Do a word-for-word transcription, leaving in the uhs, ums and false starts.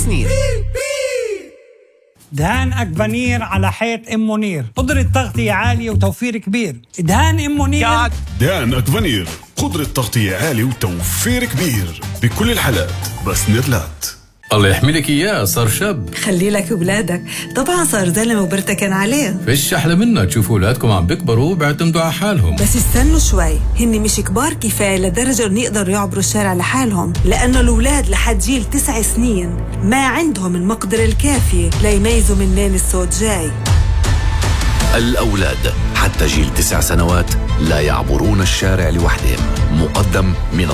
سنين. دهان أكفانير على حيط أم منير، قدرة تغطية عالية وتوفير كبير. دهان أم منير. دهان أكفانير، قدرة تغطية عالية وتوفير كبير بكل الحالات. بس نيرلات الله يحملك إياه، صار شاب. خلي لك ولادك، طبعا صار زلمة وبرتكن عليه. فيش أحلى منها تشوفوا أولادكم عم بيكبروا وبيعتمدوا على حالهم. بس استنوا شوي، هني مش كبار كفاية لدرجة إنه يقدروا يعبروا الشارع لحالهم، لأنه الأولاد لحد جيل تسع سنين ما عندهم المقدرة الكافية ليميزوا منين الصوت جاي. الأولاد حتى جيل تسع سنوات لا يعبرون الشارع لوحدهم. مقدم من